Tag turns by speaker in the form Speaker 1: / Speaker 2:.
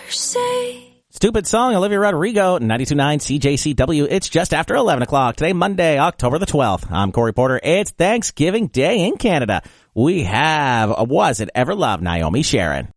Speaker 1: Stupid song, Olivia Rodrigo, 92.9 CJCW. It's just after 11 o'clock. Today, Monday, October the 12th. I'm Corey Porter. It's Thanksgiving Day in Canada. We have Was It Ever Love, Naomi Sharon.